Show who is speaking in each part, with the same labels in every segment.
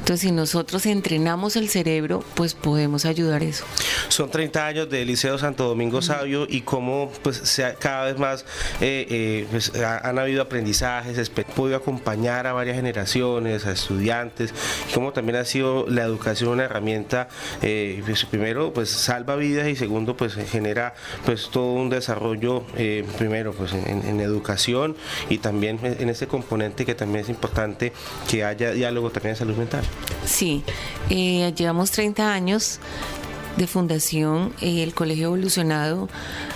Speaker 1: Entonces, si nosotros entrenamos el cerebro, pues podemos ayudar a eso.
Speaker 2: Son 30 años del Liceo Santo Domingo Sabio y cómo pues cada vez más pues, han habido aprendizajes, he podido acompañar a varias generaciones, a estudiantes, y cómo también ha sido la educación una herramienta, pues, primero pues salva vidas y segundo pues genera pues todo un desarrollo, primero pues en educación y también en este componente que también es importante que haya diálogo también en salud mental.
Speaker 1: Sí, llevamos 30 años de fundación, el Colegio Evolucionado.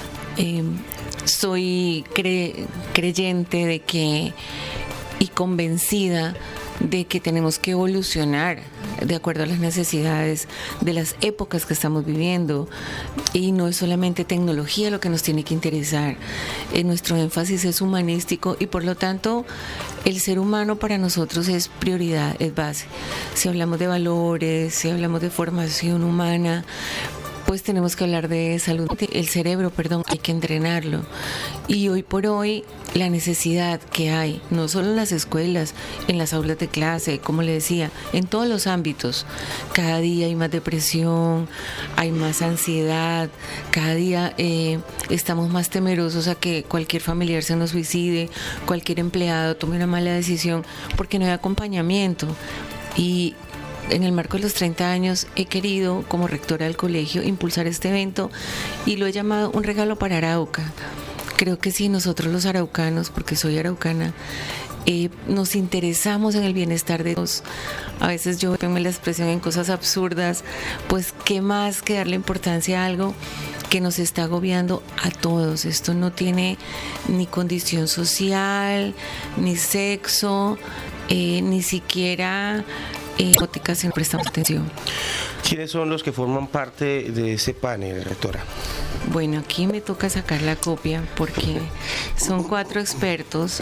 Speaker 1: Soy creyente de que y convencida de que tenemos que evolucionar de acuerdo a las necesidades de las épocas que estamos viviendo, y no es solamente tecnología lo que nos tiene que interesar. Nuestro énfasis es humanístico y por lo tanto el ser humano para nosotros es prioridad, es base. Si hablamos de valores, si hablamos de formación humana, pues tenemos que hablar de salud. El cerebro, hay que entrenarlo. Y hoy por hoy, la necesidad que hay, no solo en las escuelas, en las aulas de clase, como le decía, en todos los ámbitos. Cada día hay más depresión, hay más ansiedad, cada día estamos más temerosos a que cualquier familiar se nos suicide, cualquier empleado tome una mala decisión, porque no hay acompañamiento. Y en el marco de los 30 años he querido, como rectora del colegio, impulsar este evento y lo he llamado un regalo para Arauca. Creo que si nosotros los araucanos, porque soy araucana, nos interesamos en el bienestar de todos, a veces yo tengo la expresión en cosas absurdas, pues qué más que darle importancia a algo que nos está agobiando a todos. Esto no tiene ni condición social, ni sexo, ni siquiera si no prestamos atención.
Speaker 2: ¿Quiénes son los que forman parte de ese panel, rectora?
Speaker 1: Bueno, aquí me toca sacar la copia porque son cuatro expertos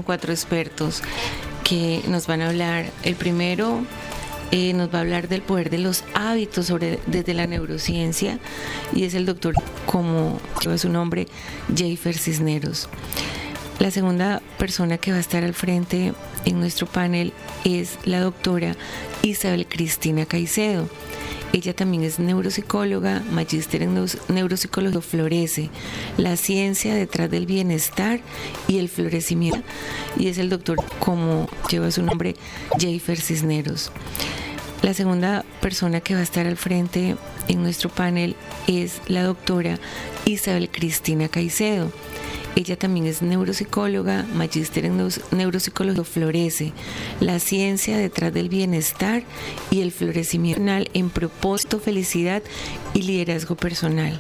Speaker 1: que nos van a hablar. El primero nos va a hablar del poder de los hábitos desde la neurociencia y es el doctor, como lleva su nombre, Jeifer Cisneros. La segunda persona que va a estar al frente en nuestro panel es la doctora Isabel Cristina Caicedo. Ella también es neuropsicóloga, magíster en neuropsicología. Florece, la ciencia detrás del bienestar y el florecimiento. Y es el doctor, como lleva su nombre, Jeifer Cisneros. La segunda persona que va a estar al frente en nuestro panel es la doctora Isabel Cristina Caicedo. Ella también es neuropsicóloga, magíster en neuropsicología. Florece, la ciencia detrás del bienestar y el florecimiento en propósito, felicidad y liderazgo personal.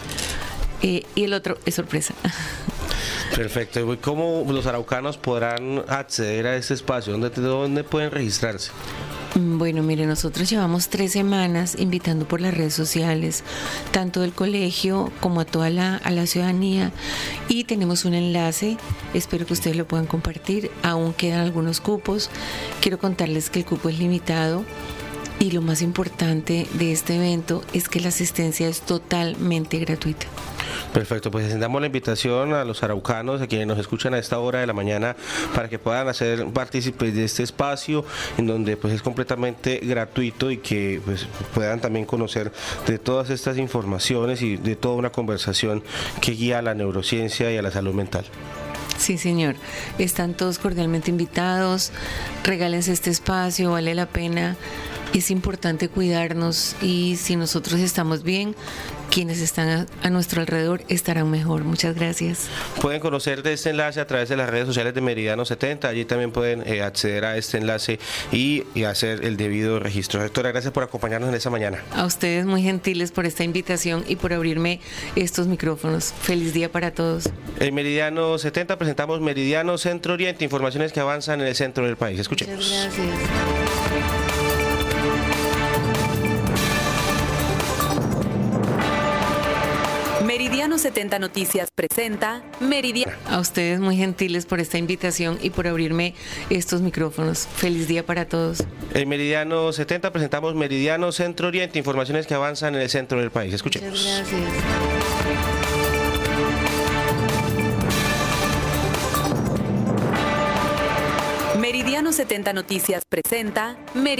Speaker 1: Y el otro es sorpresa.
Speaker 2: Perfecto. ¿Y cómo los araucanos podrán acceder a este espacio? ¿Dónde pueden registrarse?
Speaker 1: Bueno, mire, nosotros llevamos 3 semanas invitando por las redes sociales, tanto del colegio como a toda a la ciudadanía, y tenemos un enlace, espero que ustedes lo puedan compartir, aún quedan algunos cupos. Quiero contarles que el cupo es limitado y lo más importante de este evento es que la asistencia es totalmente gratuita.
Speaker 2: Perfecto, pues extendamos la invitación a los araucanos, a quienes nos escuchan a esta hora de la mañana, para que puedan hacer partícipes de este espacio, en donde pues es completamente gratuito y que pues puedan también conocer de todas estas informaciones y de toda una conversación que guía a la neurociencia y a la salud mental.
Speaker 1: Sí, señor. Están todos cordialmente invitados. Regálense este espacio, vale la pena. Es importante cuidarnos y si nosotros estamos bien, quienes están a nuestro alrededor estarán mejor. Muchas gracias.
Speaker 2: Pueden conocer de este enlace a través de las redes sociales de Meridiano 70. Allí también pueden acceder a este enlace y hacer el debido registro. Doctora, gracias por acompañarnos en esta mañana.
Speaker 1: A ustedes muy gentiles por esta invitación y por abrirme estos micrófonos. Feliz día para todos.
Speaker 2: En Meridiano 70 presentamos Meridiano Centro Oriente, informaciones que avanzan en el centro del país. Escuchemos.
Speaker 1: Muchas gracias.
Speaker 3: Meridiano 70 Noticias presenta Meridiano.
Speaker 1: A ustedes muy gentiles por esta invitación y por abrirme estos micrófonos. Feliz día para todos.
Speaker 2: En Meridiano 70 presentamos Meridiano Centro Oriente, informaciones que avanzan en el centro del país. Escuchemos.
Speaker 1: Muchas gracias.
Speaker 3: Meridiano 70 Noticias presenta Meridiano.